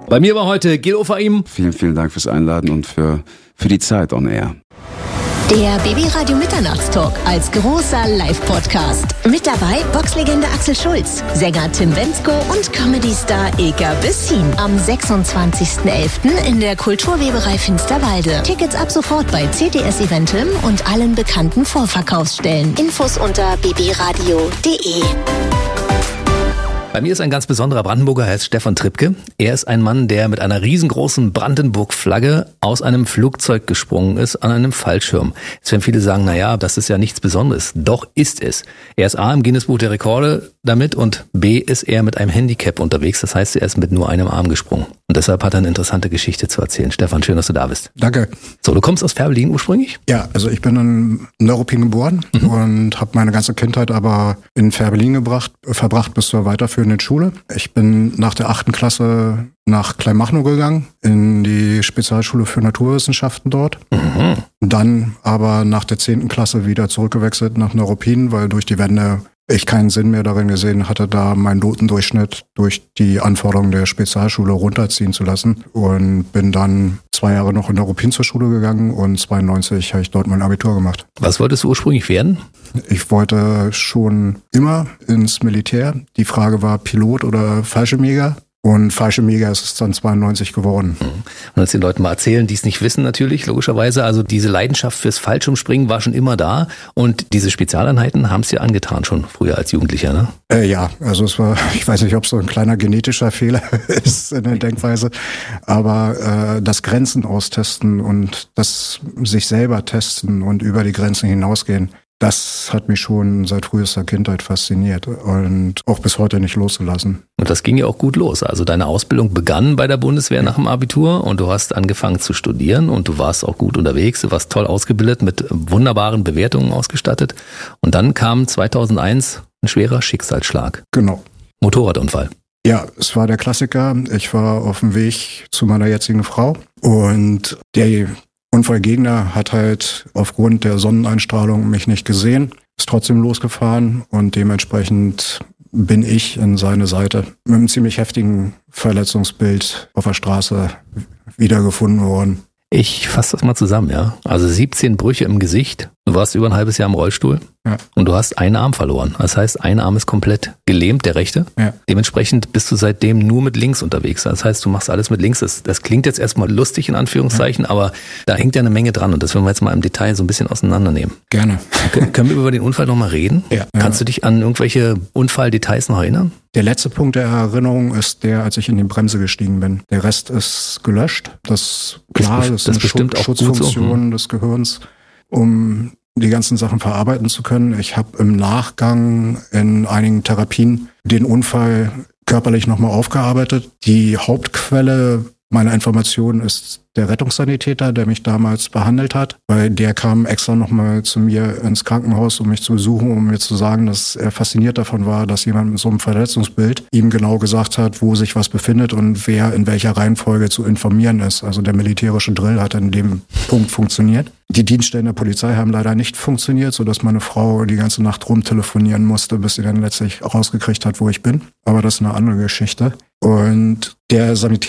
Bei mir war heute Gil Ofaim. Vielen, vielen Dank fürs Einladen und für die Zeit on air. Der BB-Radio Mitternachtstalk als großer Live-Podcast. Mit dabei Boxlegende Axel Schulz, Sänger Tim Bendzko und Comedy-Star Ilka Bessin. Am 26.11. in der Kulturweberei Finsterwalde. Tickets ab sofort bei CTS Eventim und allen bekannten Vorverkaufsstellen. Infos unter bbradio.de. Bei mir ist ein ganz besonderer Brandenburger, er heißt Stefan Trippke. Er ist ein Mann, der mit einer riesengroßen Brandenburg-Flagge aus einem Flugzeug gesprungen ist, an einem Fallschirm. Jetzt werden viele sagen, naja, das ist ja nichts Besonderes. Doch ist es. Er ist A, im Guinness-Buch der Rekorde damit und B, ist er mit einem Handicap unterwegs. Das heißt, er ist mit nur einem Arm gesprungen. Und deshalb hat er eine interessante Geschichte zu erzählen. Stefan, schön, dass du da bist. Danke. So, du kommst aus Fährberlin ursprünglich? Ja, also ich bin in Neuruppin geboren und habe meine ganze Kindheit aber in Fährberlin verbracht bis zur weiterführenden Schule. Ich bin nach der 8. Klasse nach Kleinmachnow gegangen, in die Spezialschule für Naturwissenschaften dort. Dann aber nach der 10. Klasse wieder zurückgewechselt nach Neuruppin, weil durch die Wende ich keinen Sinn mehr darin gesehen hatte, da meinen Notendurchschnitt durch die Anforderungen der Spezialschule runterziehen zu lassen. Und bin dann 2 Jahre noch in Neuruppin zur Schule gegangen und 92 habe ich dort mein Abitur gemacht. Was wolltest du ursprünglich werden? Ich wollte schon immer ins Militär. Die Frage war Pilot oder Fallschirmjäger. Und Fallschirmjäger ist es dann 92 geworden. Und jetzt den Leuten mal erzählen, die es nicht wissen natürlich, logischerweise. Also diese Leidenschaft fürs Fallschirmspringen war schon immer da. Und diese Spezialeinheiten haben es dir angetan, schon früher als Jugendlicher, ne? Ja, also es war, ich weiß nicht, ob es so ein kleiner genetischer Fehler ist in der Denkweise, aber das Grenzen austesten und das sich selber testen und über die Grenzen hinausgehen, das hat mich schon seit frühester Kindheit fasziniert und auch bis heute nicht losgelassen. Und das ging ja auch gut los. Also deine Ausbildung begann bei der Bundeswehr nach dem Abitur und du hast angefangen zu studieren und du warst auch gut unterwegs, du warst toll ausgebildet, mit wunderbaren Bewertungen ausgestattet. Und dann kam 2001 ein schwerer Schicksalsschlag. Genau. Motorradunfall. Ja, es war der Klassiker. Ich war auf dem Weg zu meiner jetzigen Frau und der Unfallgegner hat halt aufgrund der Sonneneinstrahlung mich nicht gesehen, ist trotzdem losgefahren und dementsprechend bin ich in seine Seite mit einem ziemlich heftigen Verletzungsbild auf der Straße wiedergefunden worden. Ich fasse das mal zusammen, ja. Also 17 Brüche im Gesicht. Du warst über ein halbes Jahr im Rollstuhl. Ja. Und du hast einen Arm verloren. Das heißt, ein Arm ist komplett gelähmt, der rechte. Ja. Dementsprechend bist du seitdem nur mit links unterwegs. Das heißt, du machst alles mit links. Das klingt jetzt erstmal lustig in Anführungszeichen, aber da hängt ja eine Menge dran. Und das wollen wir jetzt mal im Detail so ein bisschen auseinandernehmen. Gerne. Können wir über den Unfall nochmal reden? Ja. Kannst du dich an irgendwelche Unfalldetails noch erinnern? Der letzte Punkt der Erinnerung ist der, als ich in die Bremse gestiegen bin. Der Rest ist gelöscht. Das ist eine bestimmt auch Schutzfunktion des Gehirns, um die ganzen Sachen verarbeiten zu können. Ich habe im Nachgang in einigen Therapien den Unfall körperlich nochmal aufgearbeitet. Die Hauptquelle meiner Informationen ist der Rettungssanitäter, der mich damals behandelt hat, weil der kam extra nochmal zu mir ins Krankenhaus, um mich zu besuchen, um mir zu sagen, dass er fasziniert davon war, dass jemand mit so einem Verletzungsbild ihm genau gesagt hat, wo sich was befindet und wer in welcher Reihenfolge zu informieren ist. Also der militärische Drill hat in dem Punkt funktioniert. Die Dienststellen der Polizei haben leider nicht funktioniert, sodass meine Frau die ganze Nacht rumtelefonieren musste, bis sie dann letztlich rausgekriegt hat, wo ich bin. Aber das ist eine andere Geschichte. Und der Sanitäter